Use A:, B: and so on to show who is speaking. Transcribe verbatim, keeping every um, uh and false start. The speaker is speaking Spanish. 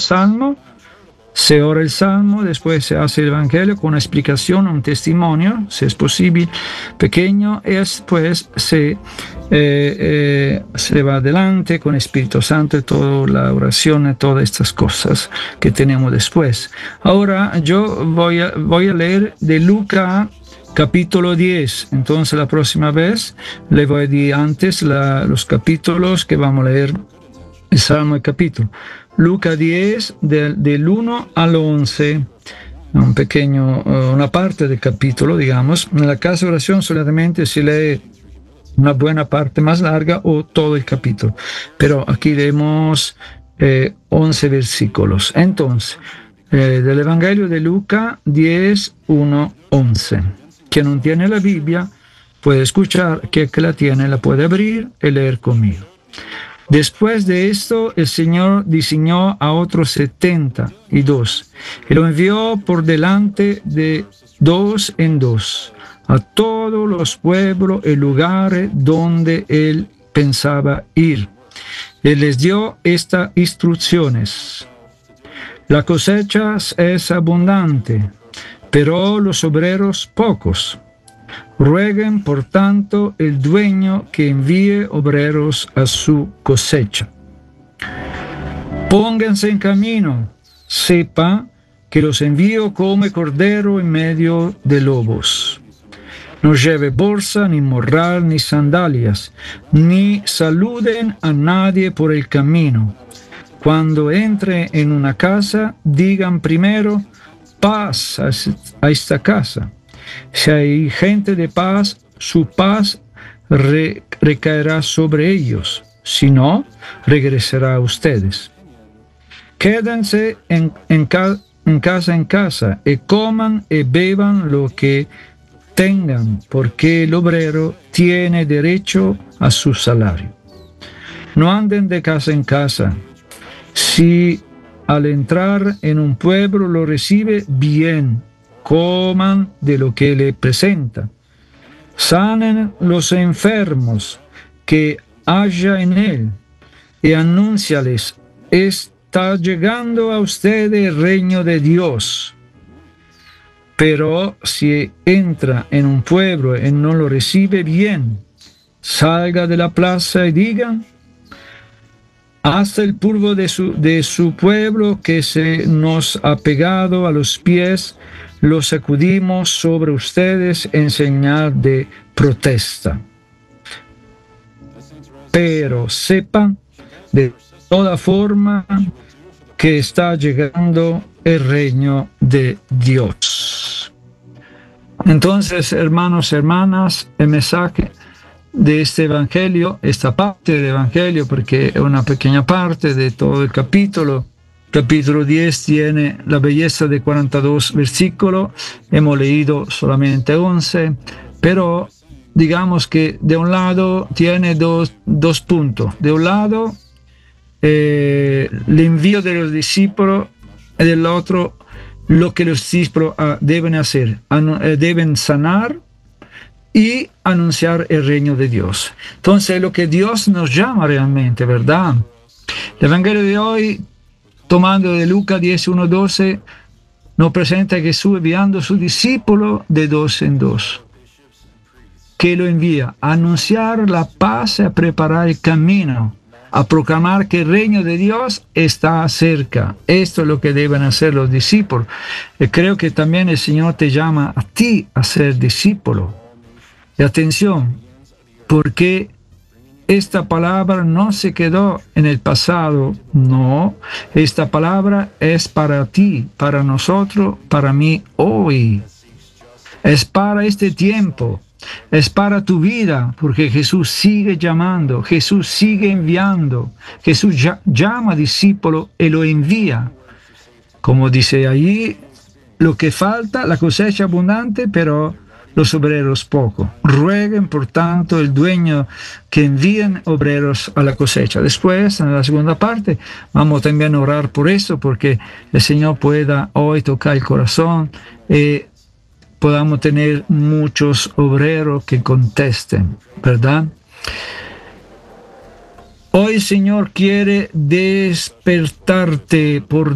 A: salmo, se ora el salmo, después se hace el evangelio con una explicación, un testimonio, si es posible, pequeño, y después se, eh, eh, se va adelante con el Espíritu Santo y toda la oración y todas estas cosas que tenemos después. Ahora yo voy a, voy a leer de Lucas capítulo diez, entonces la próxima vez le voy a decir antes la, los capítulos que vamos a leer, el salmo y capítulo. Lucas diez, del, del uno al once, un pequeño, una parte del capítulo, digamos. En la casa de oración solamente se lee una buena parte más larga o todo el capítulo, pero aquí leemos eh, once versículos. Entonces, eh, del Evangelio de Lucas diez, uno, once. Quien no tiene la Biblia puede escuchar, que que la tiene la puede abrir y leer conmigo. Después de esto, el Señor designó a otros setenta y dos y lo envió por delante de dos en dos a todos los pueblos y lugares donde él pensaba ir. Él les dio estas instrucciones: la cosecha es abundante, pero los obreros pocos. Rueguen, por tanto, el dueño que envíe obreros a su cosecha. Pónganse en camino, sepa que los envío como cordero en medio de lobos. No lleve bolsa, ni morral, ni sandalias, ni saluden a nadie por el camino. Cuando entre en una casa, digan primero: paz a esta casa. Si hay gente de paz, su paz re, recaerá sobre ellos. Si no, regresará a ustedes. Quédense en, en, ca, en casa en casa y coman y beban lo que tengan, porque el obrero tiene derecho a su salario. No anden de casa en casa. Si al entrar en un pueblo lo recibe, bien, coman de lo que le presenta. Sanen los enfermos que haya en él y anúnciales: está llegando a ustedes el reino de Dios. Pero si entra en un pueblo y no lo recibe, bien, salga de la plaza y diga: hasta el polvo de su, de su pueblo que se nos ha pegado a los pies, lo sacudimos sobre ustedes en señal de protesta. Pero sepan de toda forma que está llegando el reino de Dios. Entonces, hermanos y hermanas, el mensaje de este evangelio, esta parte del evangelio, porque es una pequeña parte de todo el capítulo. Capítulo diez tiene la belleza de cuarenta y dos versículos, hemos leído solamente once, pero digamos que de un lado tiene dos, dos puntos. De un lado, eh, el envío de los discípulos, y del otro, lo que los discípulos ah, deben hacer, eh, deben sanar y anunciar el reino de Dios. Entonces, lo que Dios nos llama realmente, ¿verdad? El evangelio de hoy, tomando de Lucas diez, uno, doce, nos presenta a Jesús enviando a sus discípulos de dos en dos. Que lo envía a anunciar la paz y a preparar el camino, a proclamar que el reino de Dios está cerca. Esto es lo que deben hacer los discípulos. Y creo que también el Señor te llama a ti a ser discípulo. Y atención, porque esta palabra no se quedó en el pasado, no. Esta palabra es para ti, para nosotros, para mí hoy. Es para este tiempo, es para tu vida, porque Jesús sigue llamando, Jesús sigue enviando, Jesús llama discípulo y lo envía. Como dice allí, lo que falta, la cosecha abundante, pero los obreros poco. Rueguen, por tanto, el dueño que envíen obreros a la cosecha. Después, en la segunda parte, vamos también a orar por eso, porque el Señor pueda hoy tocar el corazón y podamos tener muchos obreros que contesten, ¿verdad? Hoy el Señor quiere despertarte por